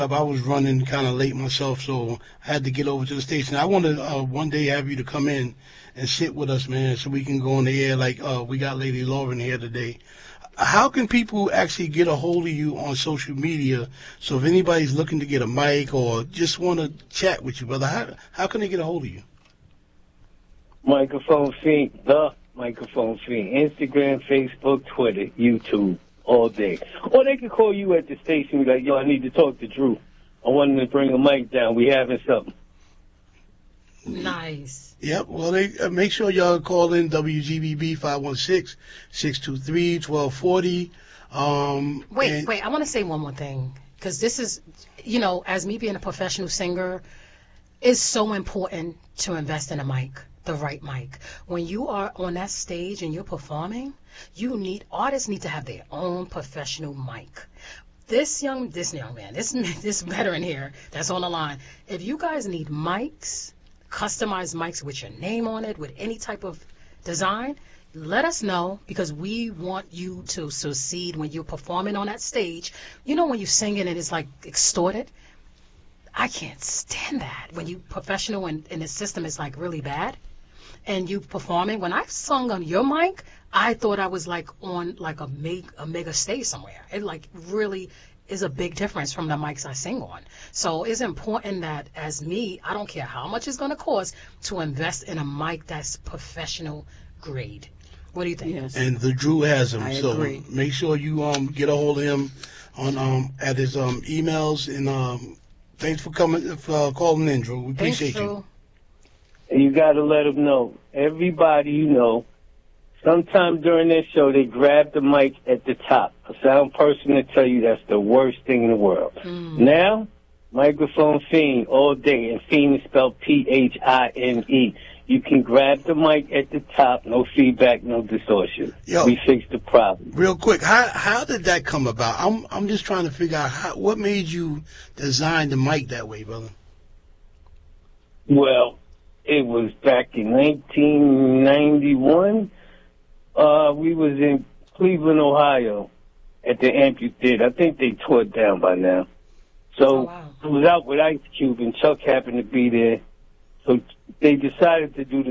I was running kind of late myself, so I had to get over to the station. I want to one day have you to come in and sit with us, man, so we can go on the air like we got Lady Lauren here today. How can people actually get a hold of you on social media? So if anybody's looking to get a mic or just want to chat with you, brother, how can they get a hold of you? Microphone Fiend, the Microphone Fiend. Instagram, Facebook, Twitter, YouTube, all day. Or they can call you at the station and be like, yo, I need to talk to Drew. I want him to bring a mic down. We having something. Nice. Yep. Well, make sure y'all call in WGBB 516-623-1240. Wait. I want to say one more thing, because this is, as me being a professional singer, it's so important to invest in a mic, the right mic. When you are on that stage and you're performing, artists need to have their own professional mic. This young man, this veteran here that's on the line, if you guys need mics, customized mics with your name on it, with any type of design, let us know, because we want you to succeed when you're performing on that stage. When you're singing and it's like extorted, I can't stand that. When you professional and the system is like really bad, and you performing. When I sung on your mic, I thought I was like on like a mega stage somewhere. It like really is a big difference from the mics I sing on. So it's important that as me, I don't care how much it's going to cost to invest in a mic that's professional grade. What do you think? Yes. And the Drew has him. I so agree. Make sure you get a hold of him on at his emails, and thanks for calling in, Drew. We appreciate you. You got to let them know. Everybody sometime during this show, they grab the mic at the top. A sound person will tell you that's the worst thing in the world. Now, Microphone Fiend all day, and Fiend is spelled Phine. You can grab the mic at the top, no feedback, no distortion. Yo, we fixed the problem. Real quick, how did that come about? I'm just trying to figure out what made you design the mic that way, brother. Well, it was back in 1991. We was in Cleveland, Ohio, at the Amphitheater. I think they tore it down by now. So it was out with Ice Cube, and Chuck happened to be there. So they decided to do the